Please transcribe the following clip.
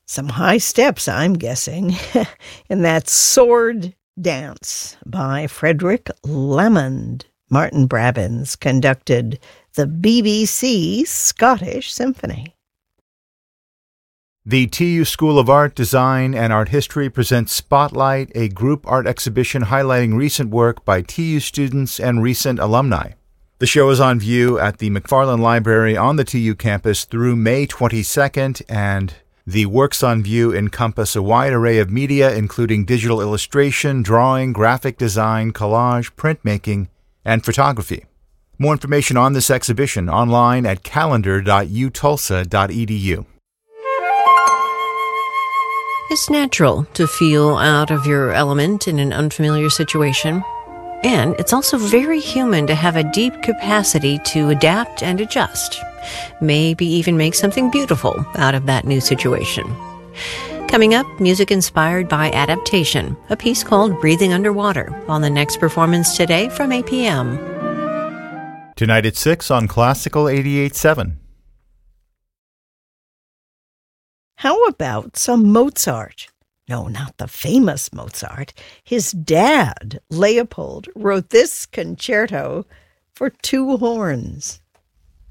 Some high steps, I'm guessing, in that Sword Dance by Frederick Lamond. Martin Brabbins conducted the BBC Scottish Symphony. The TU School of Art, Design, and Art History presents Spotlight, a group art exhibition highlighting recent work by TU students and recent alumni. The show is on view at the McFarland Library on the TU campus through May 22nd, and the works on view encompass a wide array of media, including digital illustration, drawing, graphic design, collage, printmaking, and photography. More information on this exhibition online at calendar.utulsa.edu. It's natural to feel out of your element in an unfamiliar situation. And it's also very human to have a deep capacity to adapt and adjust. Maybe even make something beautiful out of that new situation. Coming up, music inspired by adaptation, a piece called Breathing Underwater on the next performance today from 8 p.m. Tonight at 6 on Classical 88.7. How about some Mozart? No, not the famous Mozart. His dad, Leopold, wrote this concerto for two horns.